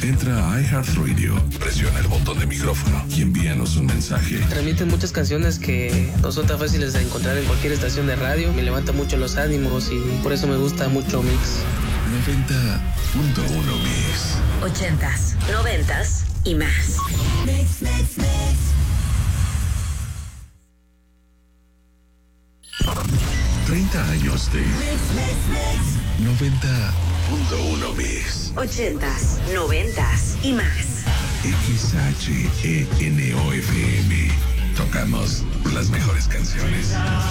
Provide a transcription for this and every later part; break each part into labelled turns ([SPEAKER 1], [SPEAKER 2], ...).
[SPEAKER 1] Entra a iHeartRadio, presiona el botón de micrófono y envíanos un mensaje.
[SPEAKER 2] Transmiten muchas canciones que no son tan fáciles de encontrar en cualquier estación de radio. Me levanta mucho los ánimos y por eso me gusta mucho Mix.
[SPEAKER 1] 90.1 Mix.
[SPEAKER 3] 80s, 90s y más.
[SPEAKER 4] Mix, mix, mix.
[SPEAKER 1] 30 años de 90.1 Mix.
[SPEAKER 3] 80s, 90s y más.
[SPEAKER 1] XHENOFM. Tocamos las mejores canciones.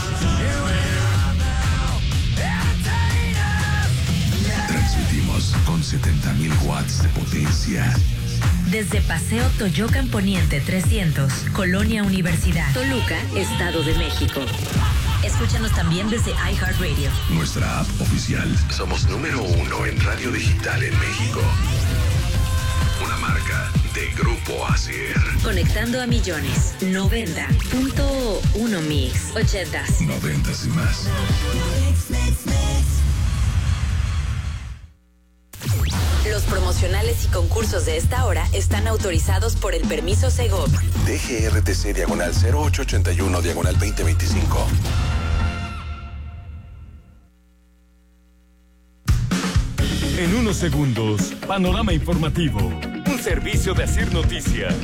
[SPEAKER 1] Transmitimos con 70,000 watts de potencia.
[SPEAKER 3] Desde Paseo Toyocan Poniente 300, Colonia Universidad, Toluca, Estado de México. Escúchanos también desde iHeartRadio.
[SPEAKER 1] Nuestra app oficial. Somos número 1 en radio digital en México. Una marca de Grupo ASIR.
[SPEAKER 3] Conectando a millones. 90.1 Mix. 80s.
[SPEAKER 1] 90s y más.
[SPEAKER 4] Mix, mix, mix.
[SPEAKER 3] Los promocionales y concursos de esta hora están autorizados por el permiso Segov.
[SPEAKER 1] DGRTC /0881/2025.
[SPEAKER 5] En unos segundos, panorama informativo. Un servicio de ASIR Noticias.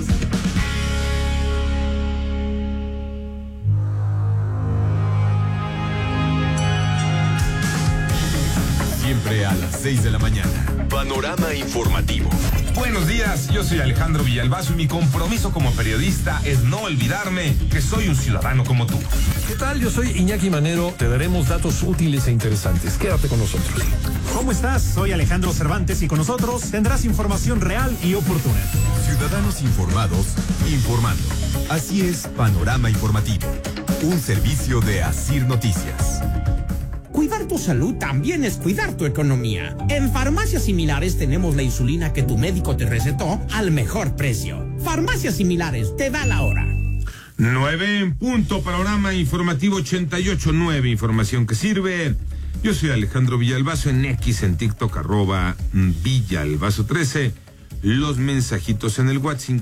[SPEAKER 5] Siempre a las 6 de la mañana. Panorama informativo.
[SPEAKER 6] Buenos días, yo soy Alejandro Villalbazo y mi compromiso como periodista es no olvidarme que soy un ciudadano como tú.
[SPEAKER 7] ¿Qué tal? Yo soy Iñaki Manero. Te daremos datos útiles e interesantes. Quédate con nosotros.
[SPEAKER 8] ¿Cómo estás? Soy Alejandro Cervantes y con nosotros tendrás información real y oportuna.
[SPEAKER 5] Ciudadanos informados, informando. Así es, Panorama Informativo. Un servicio de ASIR Noticias.
[SPEAKER 9] Cuidar tu salud también es cuidar tu economía. En Farmacias Similares tenemos la insulina que tu médico te recetó al mejor precio. Farmacias Similares, te da la hora.
[SPEAKER 6] 9 en punto, panorama informativo 88.9, información que sirve. Yo soy Alejandro Villalbazo en X, en TikTok, @Villalbazo13. Los mensajitos en el WhatsApp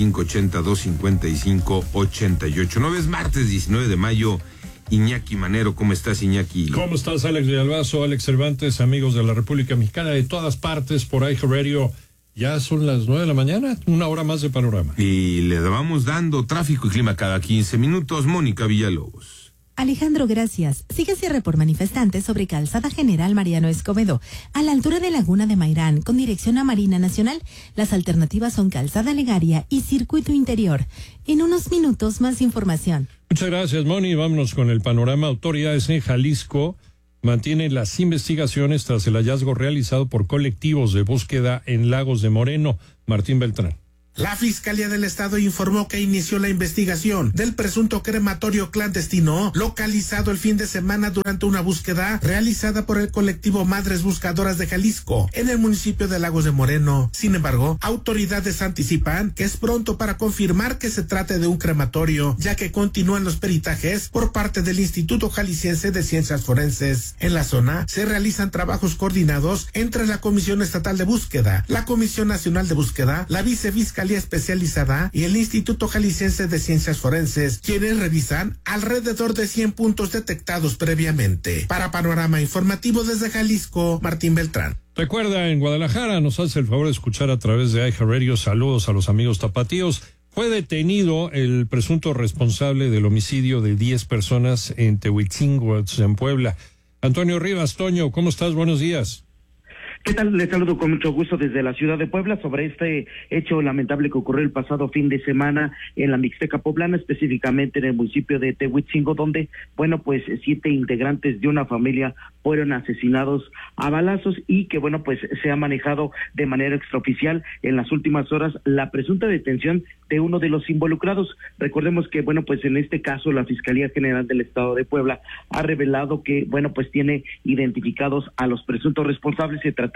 [SPEAKER 6] 5582558889. Es martes 19 de mayo. Iñaki Manero, ¿cómo estás, Iñaki?
[SPEAKER 10] ¿Cómo estás, Alex Villalbazo, Alex Cervantes, amigos de la República Mexicana, de todas partes, por iHeartRadio? Ya son las 9 de la mañana, una hora más de panorama.
[SPEAKER 6] Y le vamos dando tráfico y clima cada 15 minutos. Mónica Villalobos.
[SPEAKER 11] Alejandro, gracias. Sigue cierre por manifestantes sobre Calzada General Mariano Escobedo, a la altura de Laguna de Mairán, con dirección a Marina Nacional. Las alternativas son Calzada Legaria y Circuito Interior. En unos minutos, más información.
[SPEAKER 10] Muchas gracias, Moni. Vámonos con el panorama. Autoridades en Jalisco mantienen las investigaciones tras el hallazgo realizado por colectivos de búsqueda en Lagos de Moreno. Martín Beltrán.
[SPEAKER 12] La Fiscalía del Estado informó que inició la investigación del presunto crematorio clandestino localizado el fin de semana durante una búsqueda realizada por el colectivo Madres Buscadoras de Jalisco en el municipio de Lagos de Moreno. Sin embargo, autoridades anticipan que es pronto para confirmar que se trate de un crematorio, ya que continúan los peritajes por parte del Instituto Jalisciense de Ciencias Forenses. En la zona se realizan trabajos coordinados entre la Comisión Estatal de Búsqueda, la Comisión Nacional de Búsqueda, la Vicefiscalía Especializada y el Instituto Jalisciense de Ciencias Forenses, quienes revisan alrededor de 100 puntos detectados previamente. Para Panorama Informativo desde Jalisco, Martín Beltrán.
[SPEAKER 10] Recuerda, en Guadalajara nos hace el favor de escuchar a través de iHeartRadio. Saludos a los amigos tapatíos. Fue detenido el presunto responsable del homicidio de 10 personas en Tehuitzingo, en Puebla. Antonio Rivas, Toño, ¿cómo estás? Buenos días.
[SPEAKER 13] ¿Qué tal? Les saludo con mucho gusto desde la ciudad de Puebla sobre este hecho lamentable que ocurrió el pasado fin de semana en la Mixteca Poblana, específicamente en el municipio de Tehuitzingo, donde, 7 integrantes de una familia fueron asesinados a balazos y que, se ha manejado de manera extraoficial en las últimas horas la presunta detención de uno de los involucrados. Recordemos que, en este caso la Fiscalía General del Estado de Puebla ha revelado que, tiene identificados a los presuntos responsables. Se trataría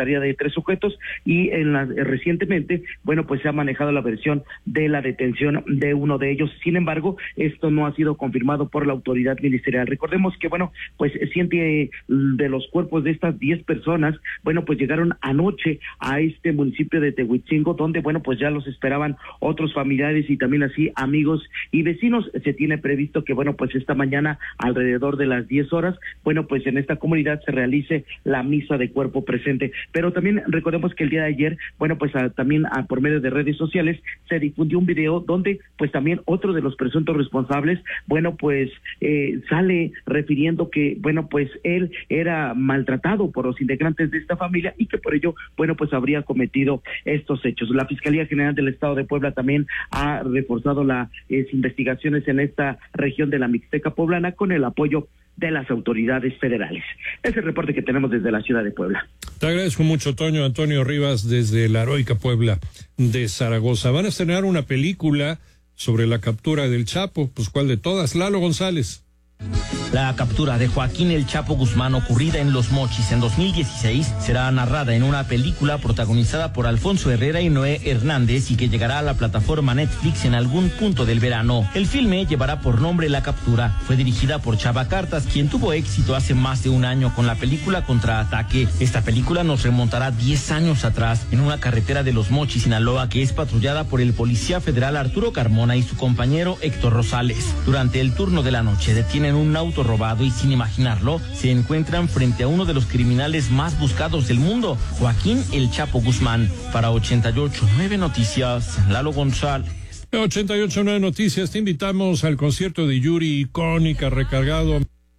[SPEAKER 13] trataría de 3 sujetos y recientemente, bueno, pues se ha manejado la versión de la detención de uno de ellos. Sin embargo, esto no ha sido confirmado por la autoridad ministerial. Recordemos que, bueno, pues 100 de los cuerpos de estas 10 personas, bueno, pues llegaron anoche a este municipio de Tehuitzingo, donde, bueno, pues ya los esperaban otros familiares y también así amigos y vecinos. Se tiene previsto que, bueno, pues esta mañana alrededor de las 10 horas, bueno, pues en esta comunidad se realice la misa de cuerpo presente. Pero también recordemos que el día de ayer, bueno, pues también por medio de redes sociales se difundió un video donde pues también otro de los presuntos responsables, bueno, pues sale refiriendo que, bueno, pues él era maltratado por los integrantes de esta familia y que por ello, bueno, pues habría cometido estos hechos. La Fiscalía General del Estado de Puebla también ha reforzado las investigaciones en esta región de la Mixteca Poblana con el apoyo de las autoridades federales. Es el reporte que tenemos desde la ciudad de Puebla.
[SPEAKER 10] Te agradezco mucho, Toño. Antonio Rivas, desde la heroica Puebla de Zaragoza. Van a estrenar una película sobre la captura del Chapo. Pues, ¿cuál de todas? Lalo González.
[SPEAKER 14] La captura de Joaquín El Chapo Guzmán, ocurrida en Los Mochis en 2016, será narrada en una película protagonizada por Alfonso Herrera y Noé Hernández y que llegará a la plataforma Netflix en algún punto del verano. El filme llevará por nombre La Captura. Fue dirigida por Chava Cartas, quien tuvo éxito hace más de un año con la película Contraataque. Esta película nos remontará 10 años atrás en una carretera de Los Mochis, Sinaloa, que es patrullada por el policía federal Arturo Carmona y su compañero Héctor Rosales. Durante el turno de la noche detienen un auto robado y, sin imaginarlo, se encuentran frente a uno de los criminales más buscados del mundo, Joaquín El Chapo Guzmán. Para 88.9 Noticias, Lalo González.
[SPEAKER 10] 88.9 Noticias, te invitamos al concierto de Yuri, icónica, recargado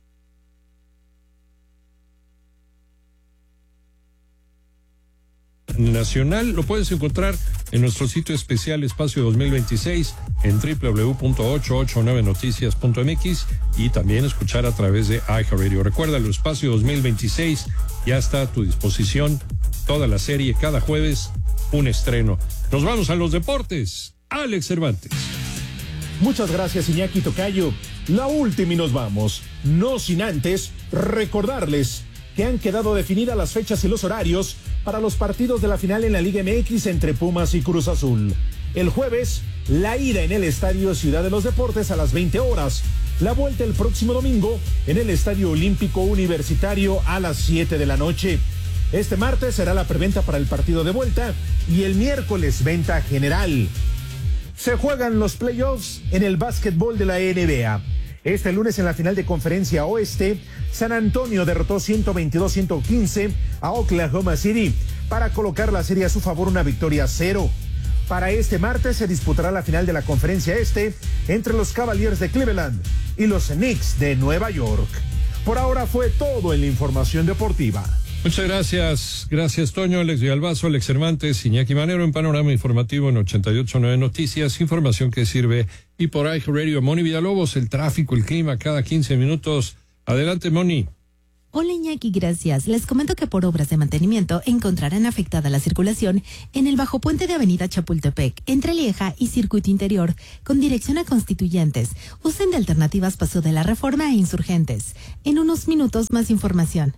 [SPEAKER 10] nacional. Lo puedes encontrar en nuestro sitio especial Espacio 2026 en www.889noticias.mx y también escuchar a través de iHeartRadio. Recuerda, el Espacio 2026 ya está a tu disposición, toda la serie, cada jueves un estreno. Nos vamos a los deportes. Alex Cervantes.
[SPEAKER 15] Muchas gracias, Iñaki Tocayo. La última y nos vamos. No sin antes recordarles que han quedado definidas las fechas y los horarios para los partidos de la final en la Liga MX entre Pumas y Cruz Azul. El jueves, la ida en el Estadio Ciudad de los Deportes a las 20 horas. La vuelta el próximo domingo en el Estadio Olímpico Universitario a las 7 de la noche. Este martes será la preventa para el partido de vuelta y el miércoles venta general. Se juegan los playoffs en el básquetbol de la NBA. Este lunes en la final de Conferencia Oeste, San Antonio derrotó 122-115 a Oklahoma City para colocar la serie a su favor, una victoria 0. Para este martes se disputará la final de la Conferencia Este entre los Cavaliers de Cleveland y los Knicks de Nueva York. Por ahora fue todo en la información deportiva.
[SPEAKER 10] Muchas gracias. Gracias, Toño, Alex Villalbazo, Alex Cervantes, Iñaki Manero en Panorama Informativo en 88.9 Noticias, información que sirve. Y por iHeartRadio, Moni Villalobos, el tráfico, el clima, cada 15 minutos. Adelante, Moni.
[SPEAKER 11] Hola, Iñaki, gracias. Les comento que por obras de mantenimiento encontrarán afectada la circulación en el bajo puente de Avenida Chapultepec, entre Lieja y Circuito Interior, con dirección a Constituyentes. Usen de alternativas Paso de la Reforma e Insurgentes. En unos minutos, más información.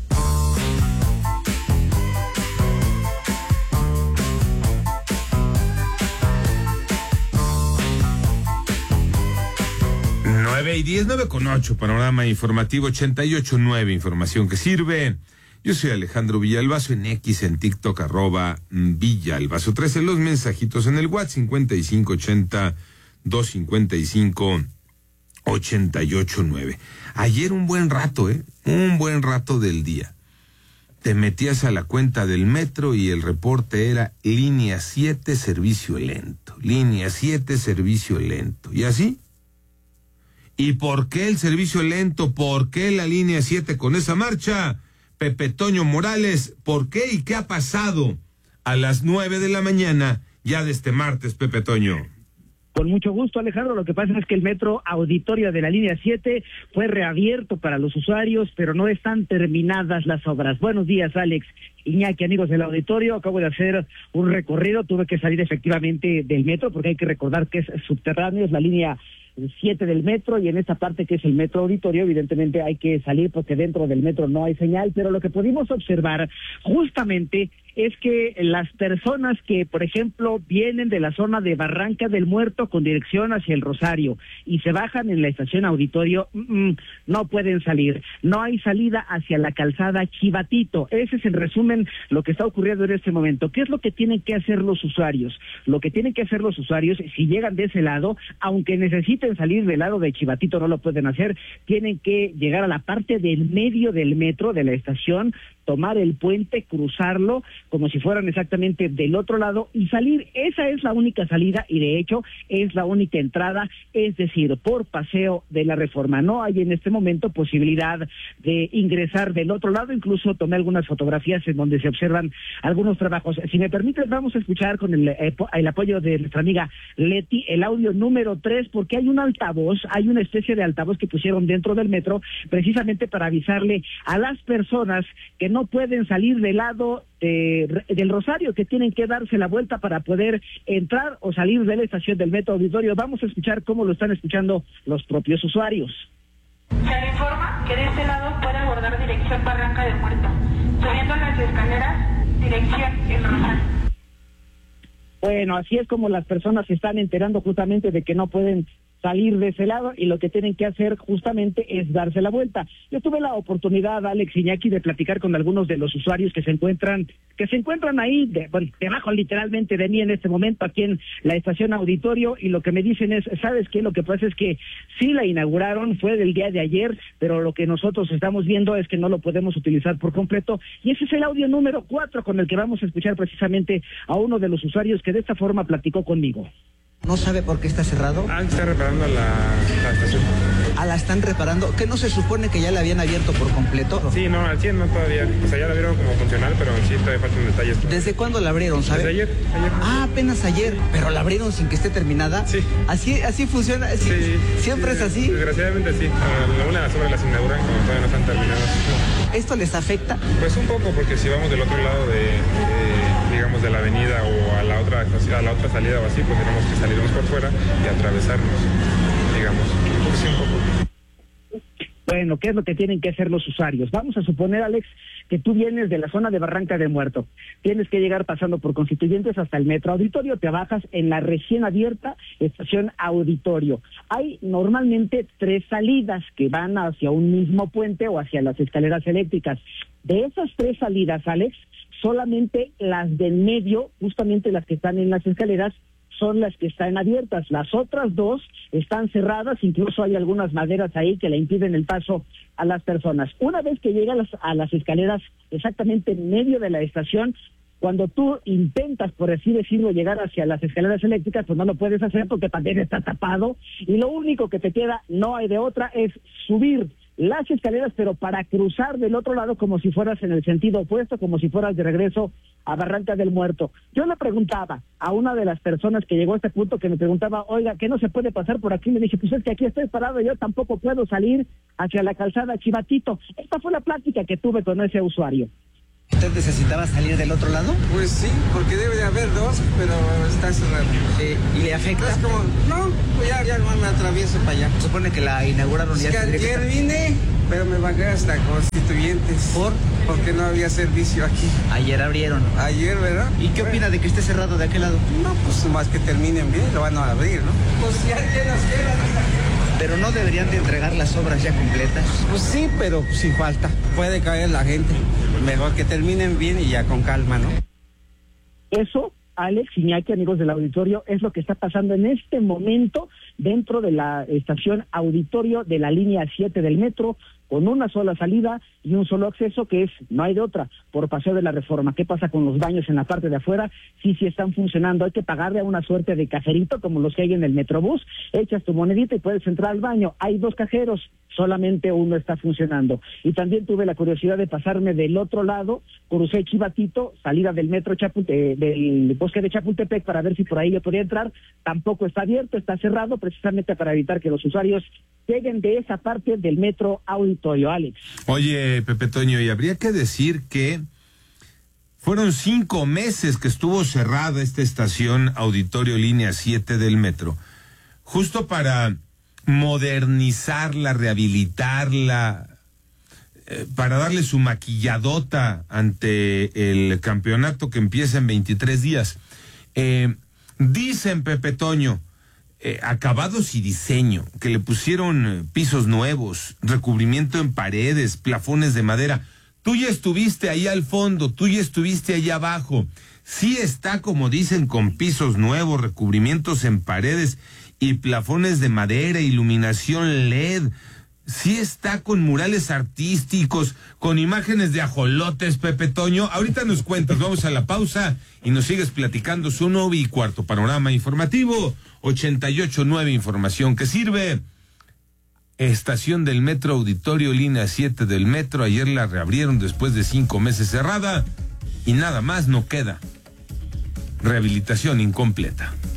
[SPEAKER 6] Y 10, 9:08, Panorama Informativo 88.9, información que sirve. Yo soy Alejandro Villalbazo, en X, en TikTok, @Villalbazo 13, los mensajitos en el WhatsApp 5580-255-889. Ayer un buen rato del día. Te metías a la cuenta del metro y el reporte era línea 7, servicio lento. Línea 7, servicio lento. ¿Y así? ¿Y por qué el servicio lento? ¿Por qué la línea 7 con esa marcha? Pepe Toño Morales, ¿por qué y qué ha pasado a las 9 de la mañana ya de este martes, Pepe Toño?
[SPEAKER 16] Con mucho gusto, Alejandro. Lo que pasa es que el metro auditorio de la línea 7 fue reabierto para los usuarios, pero no están terminadas las obras. Buenos días, Alex, Iñaki, amigos del auditorio. Acabo de hacer un recorrido, tuve que salir efectivamente del metro porque hay que recordar que es subterráneo, es la línea 7 del metro, y en esta parte que es el metro auditorio, evidentemente hay que salir porque dentro del metro no hay señal, pero lo que pudimos observar justamente es que las personas que, por ejemplo, vienen de la zona de Barranca del Muerto con dirección hacia el Rosario y se bajan en la estación Auditorio, no pueden salir. No hay salida hacia la calzada Chivatito. Ese es en resumen lo que está ocurriendo en este momento. ¿Qué es lo que tienen que hacer los usuarios? Lo que tienen que hacer los usuarios, si llegan de ese lado, aunque necesiten salir del lado de Chivatito, no lo pueden hacer, tienen que llegar a la parte del medio del metro, de la estación, tomar el puente, cruzarlo como si fueran exactamente del otro lado y salir. Esa es la única salida y de hecho es la única entrada, es decir, por Paseo de la Reforma. No hay en este momento posibilidad de ingresar del otro lado. Incluso tomé algunas fotografías en donde se observan algunos trabajos. Si me permites, vamos a escuchar con el apoyo de nuestra amiga Leti el audio número 3, porque hay un altavoz, hay una especie de altavoz que pusieron dentro del metro precisamente para avisarle a las personas que no pueden salir del lado del Rosario, que tienen que darse la vuelta para poder entrar o salir de la estación del metro Auditorio. Vamos a escuchar cómo lo están escuchando los propios usuarios.
[SPEAKER 17] Se le informa que de este lado puede abordar dirección Barranca del Muerto, subiendo las escaleras, dirección El Rosario.
[SPEAKER 16] Bueno, así es como las personas se están enterando justamente de que no pueden salir de ese lado y lo que tienen que hacer justamente es darse la vuelta. Yo tuve la oportunidad, Alex, Iñaki, de platicar con algunos de los usuarios que se encuentran ahí, debajo literalmente de mí en este momento, aquí en la estación Auditorio, y lo que me dicen es, ¿sabes qué? Lo que pasa es que sí la inauguraron, fue del día de ayer, pero lo que nosotros estamos viendo es que no lo podemos utilizar por completo, y ese es el audio número 4 con el que vamos a escuchar precisamente a uno de los usuarios que de esta forma platicó conmigo.
[SPEAKER 18] ¿No sabe por qué está cerrado?
[SPEAKER 19] Está reparando la estación.
[SPEAKER 18] ¿La están reparando? ¿Qué no se supone que ya la habían abierto por completo?
[SPEAKER 19] Sí, no, al 100 no todavía. O sea, ya la vieron como funcional, pero sí todavía faltan detalles.
[SPEAKER 18] ¿Desde cuándo la abrieron, sabe?
[SPEAKER 19] Desde ayer.
[SPEAKER 18] Apenas ayer. ¿Pero la abrieron sin que esté terminada?
[SPEAKER 19] Sí.
[SPEAKER 18] ¿Así funciona? Sí. ¿Siempre es así?
[SPEAKER 19] Desgraciadamente sí. Una de las obras las inauguran cuando todavía no están terminadas.
[SPEAKER 18] ¿Esto les afecta?
[SPEAKER 19] Pues un poco, porque si vamos del otro lado digamos, de la avenida o a la otra salida o así, pues tenemos que salirnos por fuera y atravesarnos, digamos. Pues sí, un poco.
[SPEAKER 16] Bueno, ¿qué es lo que tienen que hacer los usuarios? Vamos a suponer, Alex, que tú vienes de la zona de Barranca del Muerto. Tienes que llegar pasando por Constituyentes hasta el metro Auditorio, te bajas en la recién abierta estación Auditorio. Hay normalmente 3 salidas que van hacia un mismo puente o hacia las escaleras eléctricas. De esas 3 salidas, Alex, solamente las del medio, justamente las que están en las escaleras, son las que están abiertas. Las otras 2 están cerradas, incluso hay algunas maderas ahí que le impiden el paso a las personas. Una vez que llegan a las escaleras exactamente en medio de la estación, cuando tú intentas, por así decirlo, llegar hacia las escaleras eléctricas, pues no lo puedes hacer porque también está tapado, y lo único que te queda, no hay de otra, es subir las escaleras, pero para cruzar del otro lado como si fueras en el sentido opuesto, como si fueras de regreso a Barranca del Muerto. Yo le preguntaba a una de las personas que llegó a este punto, que me preguntaba, oiga, ¿qué no se puede pasar por aquí? Le dije, pues es que aquí estoy parado, yo tampoco puedo salir hacia la calzada Chivatito. Esta fue la plática que tuve con ese usuario.
[SPEAKER 18] ¿Usted necesitaba salir del otro lado?
[SPEAKER 20] Pues sí, porque debe de haber 2, pero está cerrado.
[SPEAKER 18] ¿Y le afecta?
[SPEAKER 20] Es como, no, pues ya no me atravieso para allá.
[SPEAKER 18] Supone que la inauguraron ya.
[SPEAKER 20] Es que ayer vine, pero me bajé hasta Constituyentes.
[SPEAKER 18] ¿Por?
[SPEAKER 20] Porque no había servicio aquí.
[SPEAKER 18] Ayer abrieron.
[SPEAKER 20] Ayer, ¿verdad?
[SPEAKER 18] ¿Y qué opina de que esté cerrado de aquel lado?
[SPEAKER 20] No, pues más que terminen bien, lo van a abrir, ¿no? Pues ya nos quedan.
[SPEAKER 18] Pero no deberían de entregar las obras ya completas.
[SPEAKER 20] Pues sí, pero sin falta. Puede caer la gente. Mejor que terminen bien y ya con calma, ¿no?
[SPEAKER 16] Eso, Alex, Iñaki, amigos del auditorio, es lo que está pasando en este momento dentro de la estación Auditorio de la línea 7 del metro, con una sola salida y un solo acceso, que es, no hay de otra, por Paseo de la Reforma. ¿Qué pasa con los baños en la parte de afuera? Sí están funcionando. Hay que pagarle a una suerte de cajerito, como los que hay en el Metrobús. Echas tu monedita y puedes entrar al baño. Hay 2 cajeros, solamente uno está funcionando. Y también tuve la curiosidad de pasarme del otro lado, crucé Chivatito, salida del metro del bosque de Chapultepec, para ver si por ahí yo podía entrar. Tampoco está abierto, está cerrado, precisamente para evitar que los usuarios lleguen de esa parte del metro Auditorio, Alex.
[SPEAKER 6] Oye, Pepe Toño, y habría que decir que fueron 5 meses que estuvo cerrada esta estación Auditorio línea 7 del metro, justo para modernizarla, rehabilitarla, para darle su maquilladota ante el campeonato que empieza en 23 días. Dicen, Pepe Toño, acabados y diseño, que le pusieron pisos nuevos, recubrimiento en paredes, plafones de madera. Tú ya estuviste ahí al fondo, tú ya estuviste ahí abajo. Sí está, como dicen, con pisos nuevos, recubrimientos en paredes y plafones de madera, iluminación LED. Sí está con murales artísticos, con imágenes de ajolotes, Pepe Toño. Ahorita nos cuentas, vamos a la pausa y nos sigues platicando su 9:15 panorama informativo, 88.9 información que sirve. Estación del Metro Auditorio, línea 7 del Metro. Ayer la reabrieron después de 5 meses cerrada y nada más no queda. Rehabilitación incompleta.